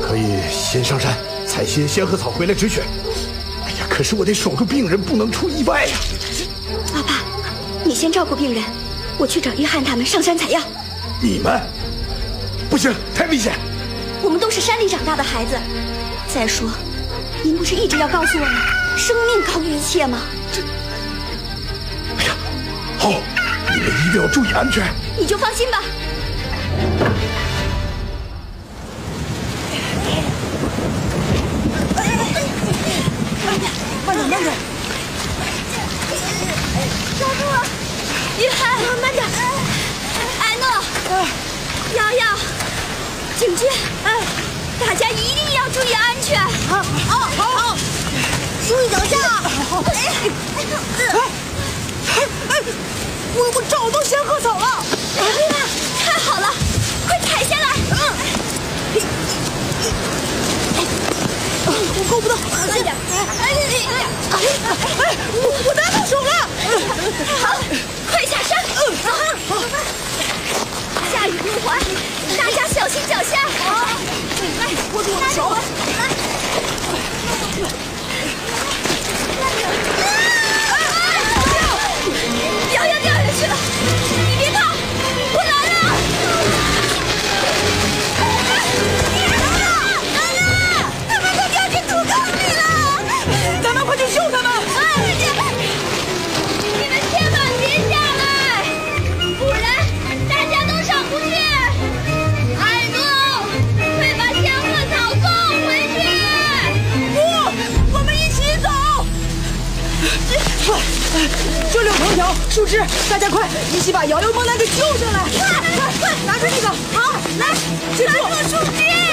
可以先上山采些仙鹤草回来止血。哎呀，可是我得守住病人，不能出意外呀。 老爸，你先照顾病人，我去找约翰他们上山采药。 你们不行，太危险。 我们都是山里长大的孩子。再说，您不是一直要告诉我们，生命高于一切吗？ 哎呀，好，你们一定要注意安全。 你就放心吧。 慢点，慢点！ 抓住了，约翰，慢点！艾诺，瑶瑶，景君，大家一定要注意安全。 好，注意脚下。我找到仙鹤草了！ 太好了，快采下来！ 我够不到， 慢点！ 我拿到手了！ 好，快下山！下雨路滑，大家小心脚下。 握住我的手。 瑶瑶掉下去了，你别怕，我来了！他们都掉进土坑里了！ 咱们快去救他们！ 你们千万别下来，不然大家都上不去。艾诺，快把仙鹤草送回去！ 不，我们一起走。这里有藤条、树枝，大家快一起把摇摇梦楠给救上来！快，拿着这个！好，来，记住，树枝。